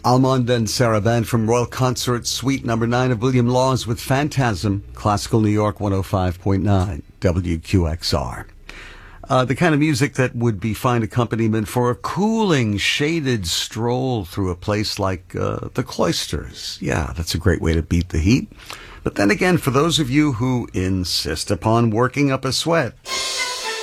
Almond and Sarah Band from Royal Consort Suite number 9 of William Laws with Phantasm, Classical New York 105.9 WQXR. The kind of music that would be fine accompaniment for a cooling, shaded stroll through a place like the Cloisters. Yeah, that's a great way to beat the heat. But then again, for those of you who insist upon working up a sweat,